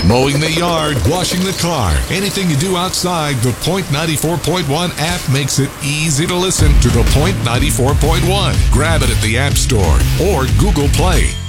Mowing the yard, washing the car, anything you do outside, the Point 94.1 app makes it easy to listen to the Point 94.1. Grab it at the App Store or Google Play.